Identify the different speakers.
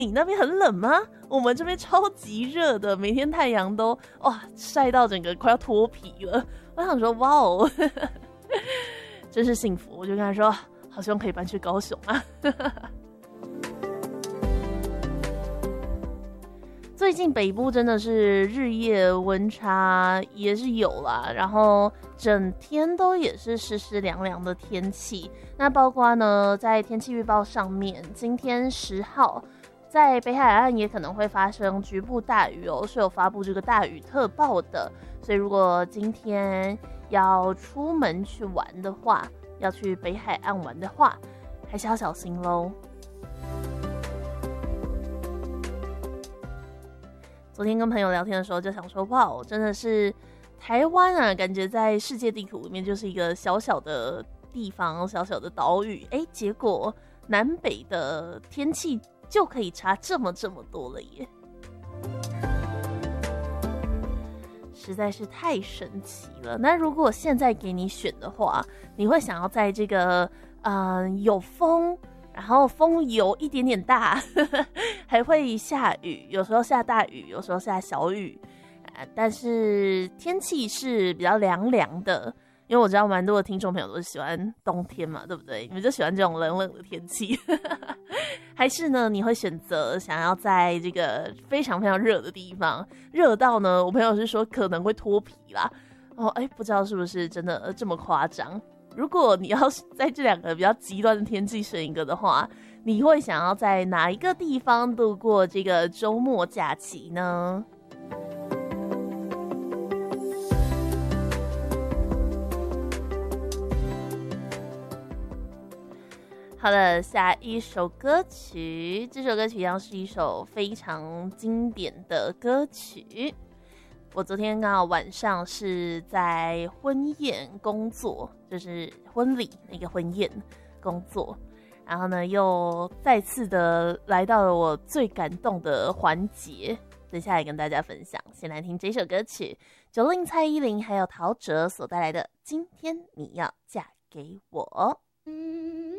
Speaker 1: 你那边很冷吗？我们这边超级热的，每天太阳都晒到整个快要脱皮了。我想说，哇哦，真是幸福。我就跟他说，好希望可以搬去高雄啊。最近北部真的是日夜温差也是有啦，然后整天都也是湿湿凉凉的天气。那包括呢，在天气预报上面，今天10号在北海岸也可能会发生局部大雨哦，是有发布这个大雨特报的。所以如果今天要出门去玩的话，要去北海岸玩的话，还是要小心咯。昨天跟朋友聊天的时候就想说，哇，真的是台湾啊，感觉在世界地图里面就是一个小小的地方，小小的岛屿。结果南北的天气就可以差这么多了耶，实在是太神奇了。那如果现在给你选的话，你会想要在这个有风，然后风有一点点大，还会下雨，有时候下大雨，有时候下小雨，但是天气是比较凉凉的。因为我知道蛮多的听众朋友都喜欢冬天嘛，对不对？你们就喜欢这种冷冷的天气。还是呢，你会选择想要在这个非常非常热的地方，热到呢，我朋友是说可能会脱皮啦。不知道是不是真的这么夸张？如果你要在这两个比较极端的天气选一个的话，你会想要在哪一个地方度过这个周末假期呢？好的，下一首歌曲，这首歌曲一样是一首非常经典的歌曲。我昨天刚好晚上是在婚宴工作，就是婚礼那个婚宴工作，然后呢又再次的来到了我最感动的环节，等下来跟大家分享。先来听这首歌曲，90蔡依林还有陶喆所带来的《今天你要嫁给我》。